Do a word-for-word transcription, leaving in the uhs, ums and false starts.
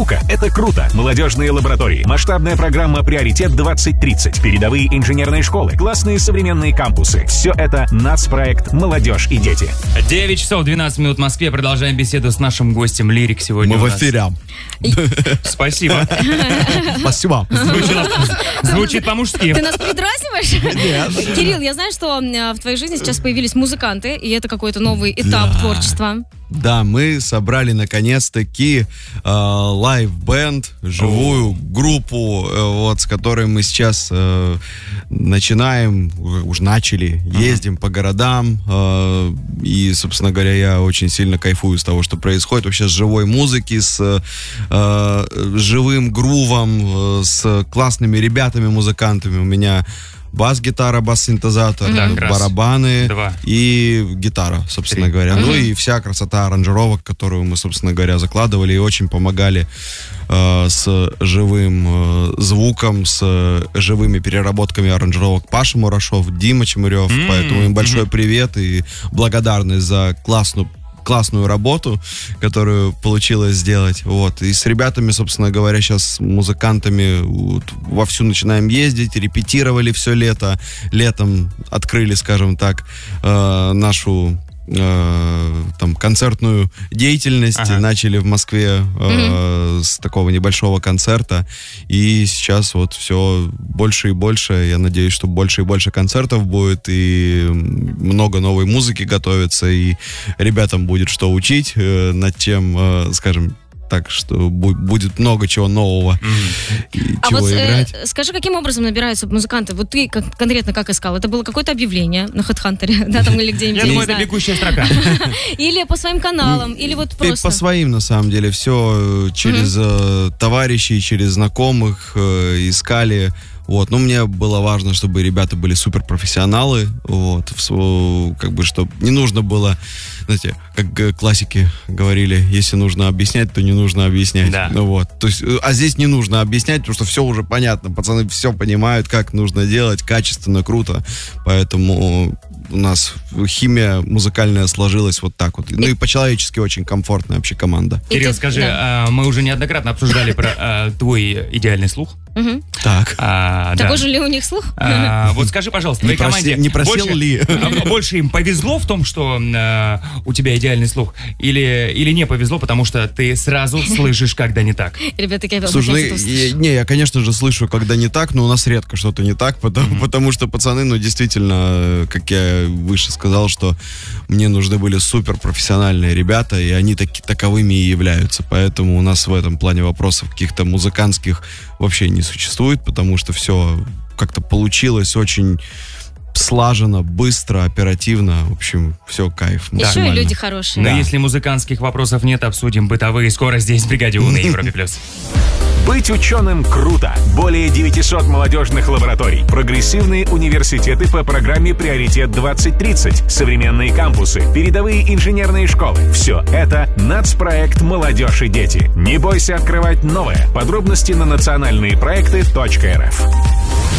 Наука — это круто. Молодежные лаборатории. Масштабная программа «Приоритет двадцать тридцать». Передовые инженерные школы. Классные современные кампусы. Все это нацпроект «Молодежь и дети». девять часов двенадцать минут в Москве. Продолжаем беседу с нашим гостем Лирик сегодня. Мы в эфире. Спасибо. Спасибо. Звучит по-мужски. Ты нас передразниваешь? Нет. Кирилл, я знаю, что в твоей жизни сейчас появились музыканты, и это какой-то новый этап Да. творчества. Да, мы собрали наконец-таки э, лайв-бенд, живую группу, э, вот, с которой мы сейчас э, начинаем, уже начали, ездим по городам. Э, и, собственно говоря, я очень сильно кайфую с того, что происходит вообще с живой музыки, с э, живым грувом, э, с классными ребятами-музыкантами. У меня бас-гитара, бас-синтезатор, Так, барабаны Два. и гитара, собственно Три. говоря. Мгм. Ну и вся красота аранжировок, которую мы, собственно говоря, закладывали и очень помогали э, с живым э, звуком, с э, живыми переработками аранжировок Паша Мурашов, Дима Чемырев. М, Поэтому им большой мгм. привет и благодарность за классную классную работу, которую получилось сделать. Вот. И с ребятами, собственно говоря, сейчас с музыкантами вот, вовсю начинаем ездить, репетировали все лето. Летом открыли, скажем так, э, нашу э, там, концертную деятельность. Ага. Начали в Москве э, с такого небольшого концерта. И сейчас вот все больше и больше. Я надеюсь, что больше и больше концертов будет. И много новой музыки готовится. И ребятам будет что учить, э, над чем, э, скажем так, что бу- будет много чего нового. И А чего вот э, играть. скажи, каким образом набираются музыканты? Вот ты как- конкретно как искал? Это было какое-то объявление на HeadHunter, да, там или где-нибудь, Я я не думаю, это знаю. бегущая строка. Или по своим каналам, или вот По- просто... По своим, на самом деле, все через э, товарищей, через знакомых э, искали. Вот, ну, мне было важно, чтобы ребята были суперпрофессионалы, вот, в сво- как бы, чтобы не нужно было, знаете, как э, классики говорили, если нужно объяснять, то не нужно объяснять. Да. Ну, вот, то есть, э, а здесь не нужно объяснять, потому что все уже понятно, пацаны все понимают, как нужно делать, качественно, круто, поэтому у нас химия музыкальная сложилась вот так вот. Ну и по-человечески очень комфортная вообще команда. И Кирилл, ты- скажи, да. а, мы уже неоднократно обсуждали про а, твой идеальный слух. Мгм. Так. А, да. Такой же ли у них слух? А, вот скажи, пожалуйста, Не твоей проси- команде не просел больше, ли? а, больше им повезло в том, что а, у тебя идеальный слух, или, или не повезло, потому что ты сразу слышишь, когда не так? Ребята, такие, Слушай, ну, наконец-то я- не, я, конечно же, слышу, когда не так, но у нас редко что-то не так, потому, потому что пацаны, ну, действительно, э, как я выше сказал, что мне нужны были суперпрофессиональные ребята, и они таки, таковыми и являются. Поэтому у нас в этом плане вопросов каких-то музыкантских вообще не существует, потому что все как-то получилось очень слаженно, быстро, оперативно. В общем, все кайф. Еще и максимально. люди хорошие. Но Да. если музыкантских вопросов нет, обсудим бытовые скоро здесь, в бригаде У на Европе плюс. Быть ученым круто. Более девятисот молодежных лабораторий. Прогрессивные университеты по программе «Приоритет двадцать тридцать». Современные кампусы. Передовые инженерные школы. Все это нацпроект «Молодежь и дети». Не бойся открывать новое. Подробности на национальные проекты точка эр эф.